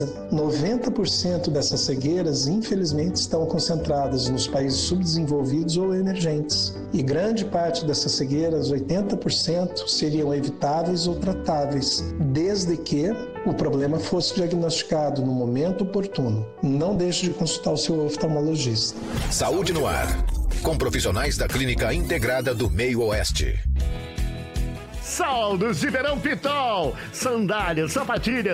90% dessas cegueiras, infelizmente, estão concentradas nos países subdesenvolvidos ou emergentes. E grande parte dessas cegueiras, 80%, seriam evitáveis ou tratáveis, desde que o problema fosse diagnosticado no momento oportuno. Não deixe de consultar o seu oftalmologista. Saúde no ar, com profissionais da Clínica Integrada do Meio Oeste. Saldos de verão Pitol, sandálias, sapatilhas,